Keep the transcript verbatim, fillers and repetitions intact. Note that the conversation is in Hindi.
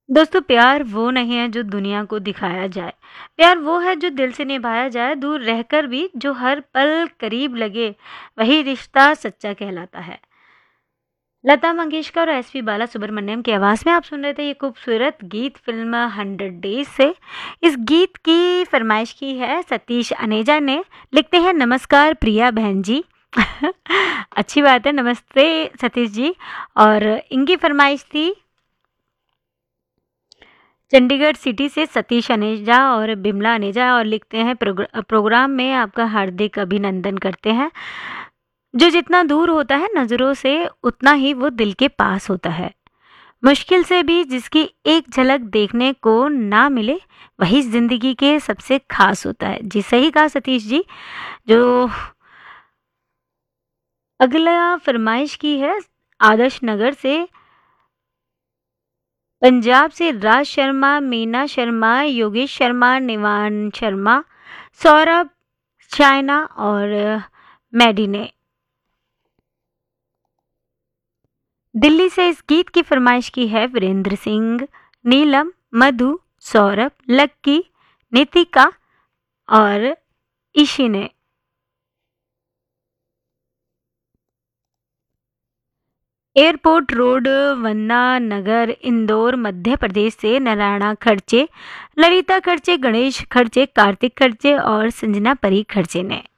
दोस्तों, प्यार वो नहीं है जो दुनिया को दिखाया जाए। प्यार वो है जो दिल से निभाया जाए, दूर रहकर भी जो हर पल करीब लगे, वही रिश्ता सच्चा कहलाता है। लता मंगेशकर और एसपी बालासुब्रमण्यम की आवाज़ में आप सुन रहे थे ये खूबसूरत गीत फिल्म हंड्रेड डेज से। इस गीत की फरमाइश की है सतीश अनेजा ने। लिखते हैं, नमस्कार प्रिया बहन जी। अच्छी बात है, नमस्ते सतीश जी। और इनकी फरमाइश थी चंडीगढ़ सिटी से सतीश अनेजा और बिमला अनेजा, और लिखते हैं, प्रोग्र, प्रोग्राम में आपका हार्दिक अभिनंदन करते हैं। जो जितना दूर होता है नज़रों से, उतना ही वो दिल के पास होता है। मुश्किल से भी जिसकी एक झलक देखने को ना मिले, वही जिंदगी के सबसे खास होता है। जी सही कहा सतीश जी। जो अगला फरमाइश की है आदर्श नगर से, पंजाब से राज शर्मा, मीना शर्मा, योगेश शर्मा, निवान शर्मा, सौरभ, चाइना और मैडी ने। दिल्ली से इस गीत की फरमाइश की है वीरेंद्र सिंह, नीलम, मधु, सौरभ, लक्की, नितिका और ईशी ने। एयरपोर्ट रोड, वन्ना नगर, इंदौर, मध्य प्रदेश से नारायणा खर्चे, ललिता खर्चे, गणेश खर्चे, कार्तिक खर्चे और संजना परी खर्चे ने।